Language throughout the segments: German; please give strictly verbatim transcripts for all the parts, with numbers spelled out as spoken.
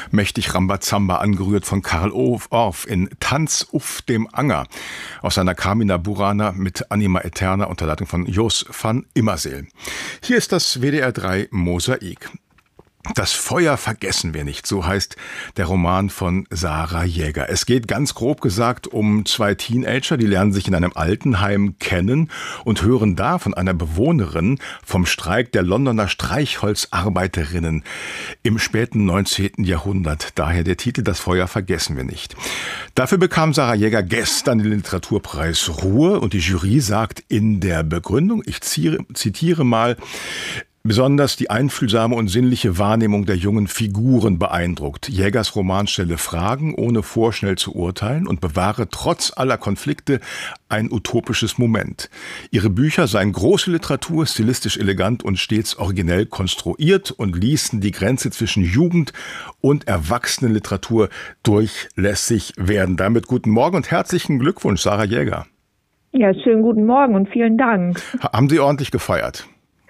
Mächtig Rambazamba, angerührt von Karl Orff in Tanz uf dem Anger aus seiner Carmina Burana mit Anima Eterna unter Leitung von Jos van Immerseel. Hier ist das W D R drei Mosaik. Das Feuer vergessen wir nicht, so heißt der Roman von Sarah Jäger. Es geht ganz grob gesagt um zwei Teenager, die lernen sich in einem Altenheim kennen und hören da von einer Bewohnerin vom Streik der Londoner Streichholzarbeiterinnen im späten neunzehnten Jahrhundert. Daher der Titel Das Feuer vergessen wir nicht. Dafür bekam Sarah Jäger gestern den Literaturpreis Ruhr und die Jury sagt in der Begründung, ich zitiere mal, besonders die einfühlsame und sinnliche Wahrnehmung der jungen Figuren beeindruckt. Jägers Roman stelle Fragen, ohne vorschnell zu urteilen und bewahre trotz aller Konflikte ein utopisches Moment. Ihre Bücher seien große Literatur, stilistisch elegant und stets originell konstruiert und ließen die Grenze zwischen Jugend- und Erwachsenenliteratur durchlässig werden. Damit guten Morgen und herzlichen Glückwunsch, Sarah Jäger. Ja, schönen guten Morgen und vielen Dank. Haben Sie ordentlich gefeiert?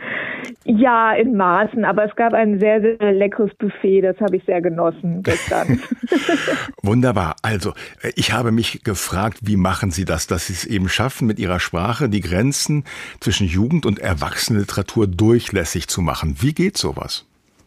Ja, in Maßen, aber es gab ein sehr, sehr leckeres Buffet, das habe ich sehr genossen gestern. Wunderbar. Also, ich habe mich gefragt, wie machen Sie das, dass Sie es eben schaffen, mit Ihrer Sprache die Grenzen zwischen Jugend- und Erwachsenenliteratur durchlässig zu machen. Wie geht sowas?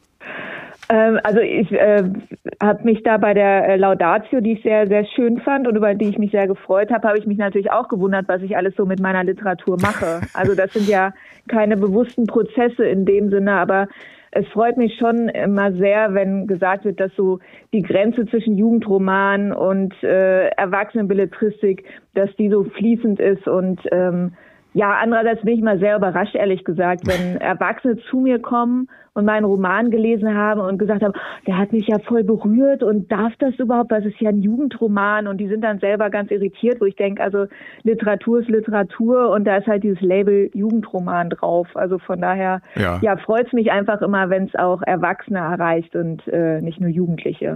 Also ich äh, habe mich da bei der Laudatio, die ich sehr, sehr schön fand und über die ich mich sehr gefreut habe, habe ich mich natürlich auch gewundert, was ich alles so mit meiner Literatur mache. Also das sind ja keine bewussten Prozesse in dem Sinne, aber es freut mich schon immer sehr, wenn gesagt wird, dass so die Grenze zwischen Jugendroman und äh, Erwachsenenbelletristik, dass die so fließend ist und ähm, ja, andererseits bin ich mal sehr überrascht, ehrlich gesagt, wenn Erwachsene zu mir kommen und meinen Roman gelesen haben und gesagt haben, der hat mich ja voll berührt und darf das überhaupt, weil es ist ja ein Jugendroman und die sind dann selber ganz irritiert, wo ich denke, also Literatur ist Literatur und da ist halt dieses Label Jugendroman drauf. Also von daher ja, ja freut es mich einfach immer, wenn es auch Erwachsene erreicht und äh, nicht nur Jugendliche.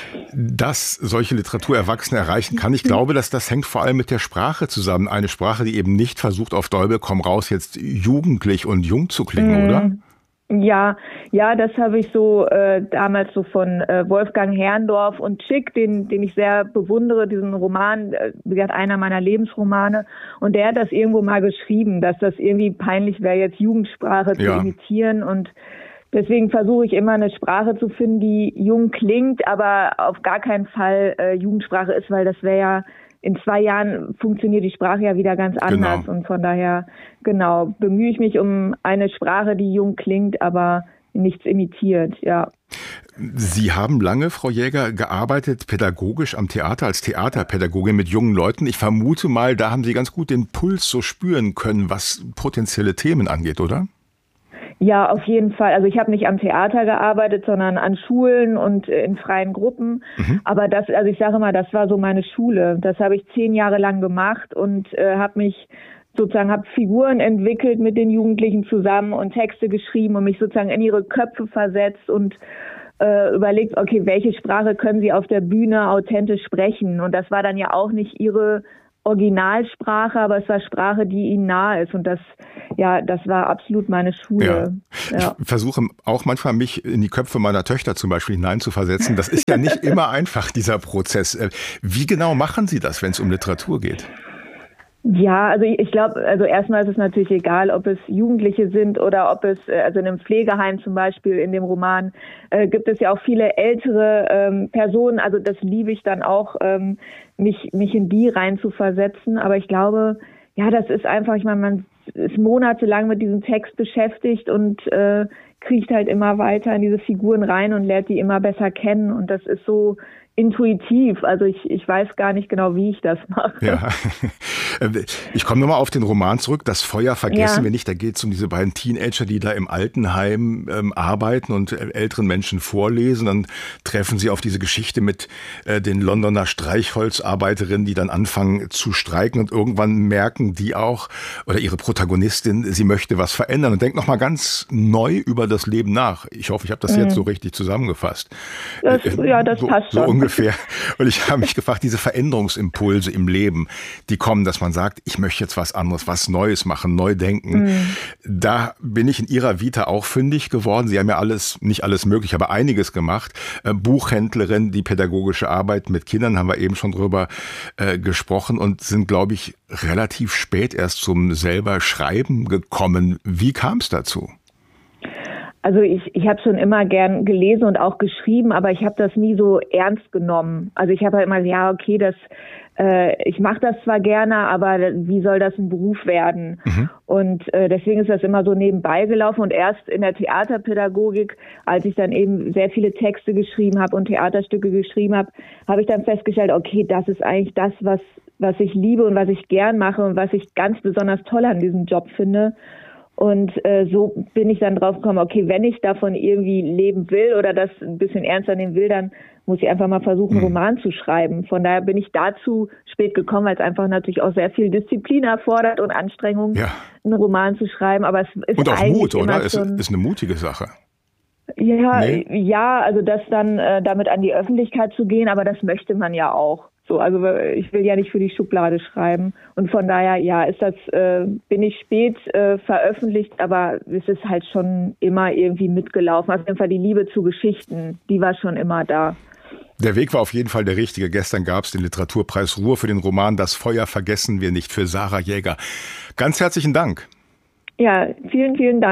Dass solche Literatur Erwachsene erreichen kann, ich glaube, dass das hängt vor allem mit der Sprache zusammen. Eine Sprache, die eben nicht versucht, auf Däubel komm raus, jetzt jugendlich und jung zu klingen, mm. oder? Ja, ja, das habe ich so äh, damals so von äh, Wolfgang Herrndorf und Schick, den den ich sehr bewundere, diesen Roman, äh, wie gesagt, einer meiner Lebensromane. Und der hat das irgendwo mal geschrieben, dass das irgendwie peinlich wäre, jetzt Jugendsprache zu ja. imitieren. Und deswegen versuche ich immer eine Sprache zu finden, die jung klingt, aber auf gar keinen Fall äh, Jugendsprache ist, weil das wäre ja in zwei Jahren funktioniert die Sprache ja wieder ganz anders. Genau. Und von daher, genau, bemühe ich mich um eine Sprache, die jung klingt, aber nichts imitiert, ja. Sie haben lange, Frau Jäger, gearbeitet pädagogisch am Theater, als Theaterpädagogin mit jungen Leuten. Ich vermute mal, da haben Sie ganz gut den Puls so spüren können, was potenzielle Themen angeht, oder? Ja, auf jeden Fall. Also ich habe nicht am Theater gearbeitet, sondern an Schulen und in freien Gruppen. Mhm. Aber das, also ich sage mal, das war so meine Schule. Das habe ich zehn Jahre lang gemacht und äh, habe mich sozusagen, habe Figuren entwickelt mit den Jugendlichen zusammen und Texte geschrieben und mich sozusagen in ihre Köpfe versetzt und äh, überlegt, okay, welche Sprache können sie auf der Bühne authentisch sprechen? Und das war dann ja auch nicht ihre Originalsprache, aber es war Sprache, die ihnen nahe ist und das, ja, das war absolut meine Schule. Ja. Ja. Ich versuche auch manchmal, mich in die Köpfe meiner Töchter zum Beispiel hineinzuversetzen. Das ist ja nicht immer einfach, dieser Prozess. Wie genau machen Sie das, wenn es um Literatur geht? Ja, also ich glaube, also erstmal ist es natürlich egal, ob es Jugendliche sind oder ob es, also in einem Pflegeheim zum Beispiel in dem Roman, äh, gibt es ja auch viele ältere ähm, Personen, also das liebe ich dann auch, ähm, mich mich in die rein zu versetzen, aber ich glaube, ja, das ist einfach, ich meine, man ist monatelang mit diesem Text beschäftigt und äh, kriecht halt immer weiter in diese Figuren rein und lernt die immer besser kennen und das ist so intuitiv, also ich, ich weiß gar nicht genau, wie ich das mache. Ja. Ich komme nochmal auf den Roman zurück, Das Feuer vergessen ja. wir nicht, da geht es um diese beiden Teenager, die da im Altenheim ähm, arbeiten und äh, älteren Menschen vorlesen, dann treffen sie auf diese Geschichte mit äh, den Londoner Streichholzarbeiterinnen, die dann anfangen zu streiken und irgendwann merken die auch, oder ihre Protagonistin, sie möchte was verändern und denkt nochmal ganz neu über das Leben nach. Ich hoffe, ich habe das mhm. jetzt so richtig zusammengefasst. Das, ja, das so, passt so schon. ungefähr. Und ich habe mich gefragt, diese Veränderungsimpulse im Leben, die kommen, dass man sagt, ich möchte jetzt was anderes, was Neues machen, neu denken. Mhm. Da bin ich in Ihrer Vita auch fündig geworden. Sie haben ja alles, nicht alles möglich, aber einiges gemacht. Äh, Buchhändlerin, die pädagogische Arbeit mit Kindern, haben wir eben schon drüber äh, gesprochen und sind, glaube ich, relativ spät erst zum selber Schreiben gekommen. Wie kam es dazu? Also ich, ich habe schon immer gern gelesen und auch geschrieben, aber ich habe das nie so ernst genommen. Also ich habe halt immer, ja, okay, das, äh, ich mache das zwar gerne, aber wie soll das ein Beruf werden? Mhm. Und äh, deswegen ist das immer so nebenbei gelaufen. Und erst in der Theaterpädagogik, als ich dann eben sehr viele Texte geschrieben habe und Theaterstücke geschrieben habe, habe ich dann festgestellt, okay, das ist eigentlich das, was, was ich liebe und was ich gern mache und was ich ganz besonders toll an diesem Job finde. Und äh, so bin ich dann drauf gekommen, okay, wenn ich davon irgendwie leben will oder das ein bisschen ernster nehmen will, dann muss ich einfach mal versuchen, einen Roman zu schreiben. Von daher bin ich dazu spät gekommen, weil es einfach natürlich auch sehr viel Disziplin erfordert und Anstrengung, ja. einen Roman zu schreiben. Aber es ist und auch eigentlich Mut, oder? Es schon, ist eine mutige Sache. Ja, nee. ja, also das dann äh, damit an die Öffentlichkeit zu gehen, aber das möchte man ja auch. So, also ich will ja nicht für die Schublade schreiben und von daher, ja, ist das, äh, bin ich spät äh, veröffentlicht, aber es ist halt schon immer irgendwie mitgelaufen. Auf jeden Fall die Liebe zu Geschichten, die war schon immer da. Der Weg war auf jeden Fall der richtige. Gestern gab es den Literaturpreis Ruhr für den Roman Das Feuer vergessen wir nicht für Sarah Jäger. Ganz herzlichen Dank. Ja, vielen, vielen Dank.